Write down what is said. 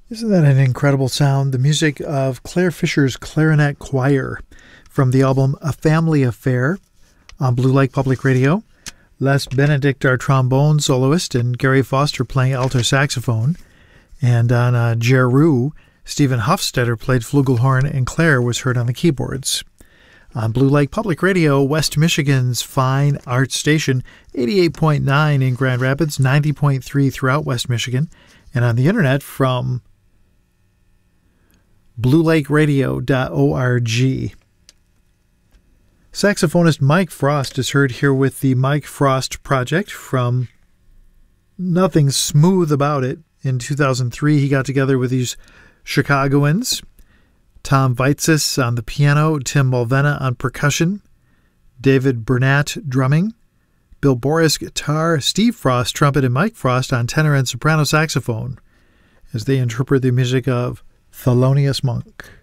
Isn't that an incredible sound? The music of Claire Fisher's Clarinet Choir from the album A Family Affair on Blue Lake Public Radio. Les Benedict, our trombone soloist, and Gary Foster playing alto saxophone. And on Jeru, Stephen Hofstetter played flugelhorn, and Claire was heard on the keyboards. On Blue Lake Public Radio, West Michigan's fine art station, 88.9 in Grand Rapids, 90.3 throughout West Michigan, and on the internet from bluelakeradio.org. Saxophonist Mike Frost is heard here with the Mike Frost Project from Nothing Smooth About It. In 2003, he got together with these Chicagoans, Tom Vaitzis on the piano, Tim Mulvena on percussion, David Burnett drumming, Bill Boris guitar, Steve Frost trumpet, and Mike Frost on tenor and soprano saxophone as they interpret the music of Thelonious Monk.